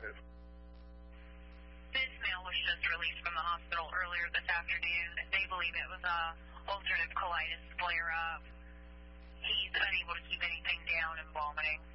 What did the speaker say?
this? This male was just released from the hospital earlier this afternoon. They believe it was a ulcerative colitis flare-up. He's unable to keep anything down and vomiting.